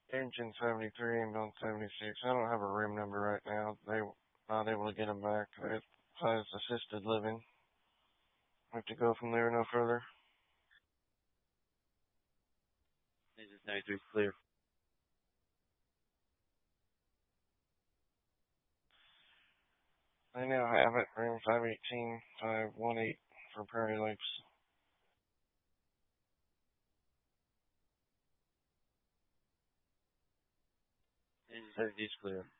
Engine 73, ambulance 76. I don't have a room number right now. They were not able to get them back. It's assisted living. We have to go from there no further. Engine 73 is clear. They now have it, room 518, 518 for Prairie Lakes. Engine 70 is clear.